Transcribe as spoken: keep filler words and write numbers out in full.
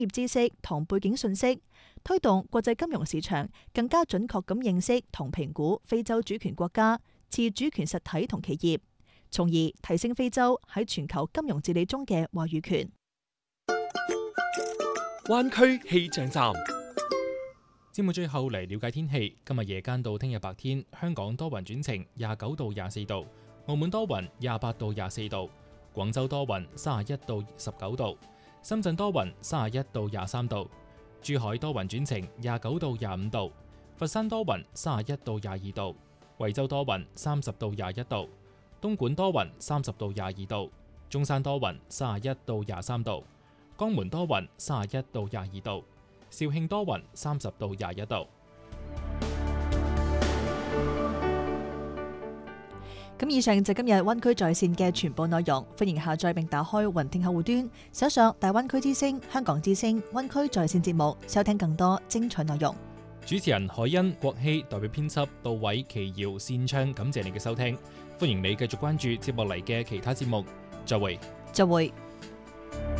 業知識同背景信息，推動國際金融市場更加準確咁認識同評估非洲主權國家、次主權實體同企業，從而提升非洲喺全球金融治理中嘅話語權。 灣區氣象站， 節目最後嚟了解天氣。今日夜間到聽日白天，香港多雲轉晴，廿九到廿四度；澳門多雲，廿八到廿四度；廣州多雲，三十一到十九度；深圳多雲，三十一到廿三度；珠海多雲轉晴，廿九到廿五度；佛山多雲，三十一到廿二度；惠州多雲，三十到廿一度；東莞多雲，三十到廿二度；中山多雲，三十一到廿三度；江門多雲，三十一到廿二度；肇慶多雲，三十到廿一度。 咁以上就今日灣區在線嘅全部內容，歡迎下載並打開雲聽客戶端，搜索大灣區之聲、香港之聲、灣區在線節目，收聽更多精彩內容。 主持人海欣、國希代表編輯杜偉、奇瑤、善昌，感謝你嘅收聽，歡迎你繼續關注接落嚟嘅其他節目，再會。 再會。